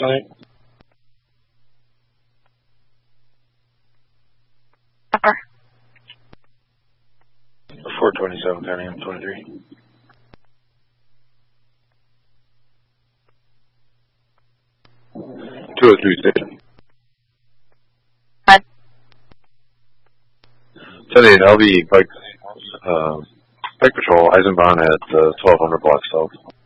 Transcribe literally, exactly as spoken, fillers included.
tonight? four twenty-seven, ten A M twenty-three. two oh three station. Hi. ten eight, L B, bike, uh, bike patrol, Eisenbahn at uh, twelve hundred block south.